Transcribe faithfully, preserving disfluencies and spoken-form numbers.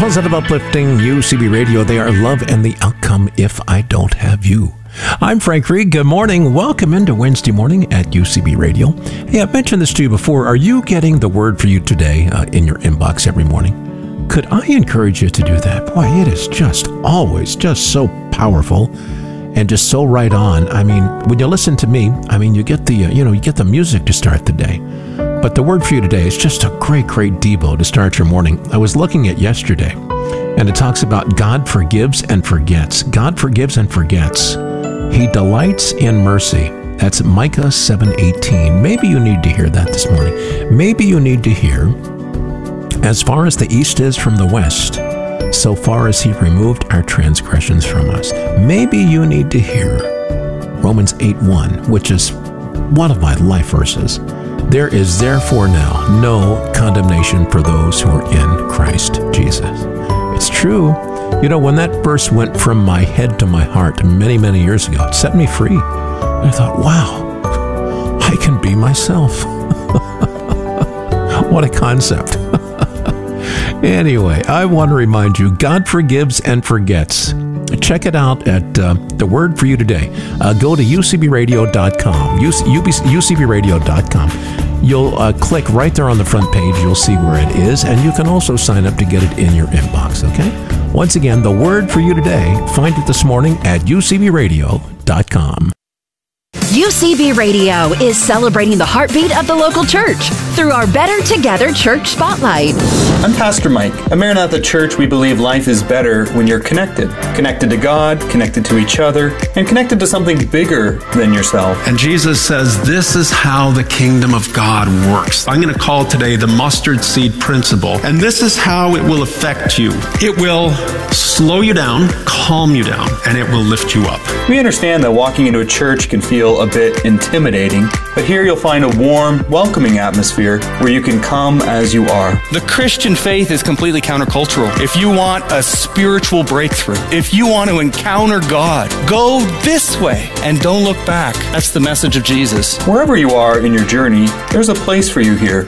Positive, uplifting U C B Radio. They are love and the outcome if I don't have you. I'm Frank Reed. Good morning. Welcome into Wednesday morning at U C B Radio. Hey, I've mentioned this to you before. Are you getting the word for you today uh, in your inbox every morning? Could I encourage you to do that? Boy, it is just always just so powerful and just so right on. I mean, when you listen to me, I mean, you get the, uh, you know, you get the music to start the day. But the word for you today is just a great, great Devo to start your morning. I was looking at yesterday, and it talks about God forgives and forgets. God forgives and forgets. He delights in mercy. That's Micah seven eighteen. Maybe you need to hear that this morning. Maybe you need to hear, as far as the east is from the west, so far as he removed our transgressions from us. Maybe you need to hear Romans eight one, which is one of my life verses. There is therefore now no condemnation for those who are in Christ Jesus. It's true. You know, when that verse went from my head to my heart many, many years ago, it set me free. And I thought, wow, I can be myself. What a concept. Anyway, I want to remind you, God forgives and forgets. Check it out at uh, the word for you today. Uh, go to U C B radio dot com, U C B radio dot com. You'll uh, click right there on the front page. You'll see where it is, and you can also sign up to get it in your inbox, okay? Once again, the word for you today, find it this morning at U C B radio dot com. U C B Radio is celebrating the heartbeat of the local church through our Better Together Church Spotlight. I'm Pastor Mike. At Maranatha Church, we believe life is better when you're connected. Connected to God, connected to each other, and connected to something bigger than yourself. And Jesus says this is how the kingdom of God works. I'm going to call today the mustard seed principle. And this is how it will affect you. It will slow you down, calm you down, and it will lift you up. We understand that walking into a church can feel a bit intimidating, but here you'll find a warm, welcoming atmosphere where you can come as you are. The Christian faith is completely countercultural. If you want a spiritual breakthrough, if you want to encounter God, go this way and don't look back. That's the message of Jesus. Wherever you are in your journey, there's a place for you here.